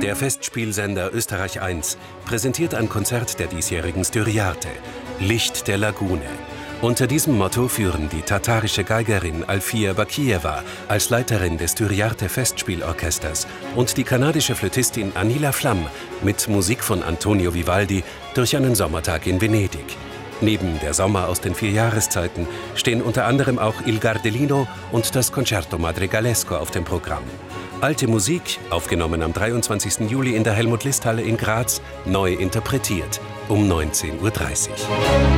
Der Festspielsender Österreich 1 präsentiert ein Konzert der diesjährigen Styriarte, Licht der Lagune. Unter diesem Motto führen die tatarische Geigerin Alfia Bakijewa als Leiterin des Styriarte Festspielorchesters und die kanadische Flötistin Anila Flamm mit Musik von Antonio Vivaldi durch einen Sommertag in Venedig. Neben der Sommer aus den 4 Jahreszeiten stehen unter anderem auch Il Gardelino und das Concerto Madrigalesco auf dem Programm. Alte Musik, aufgenommen am 23. Juli in der Helmut-List-Halle in Graz, neu interpretiert um 19:30 Uhr.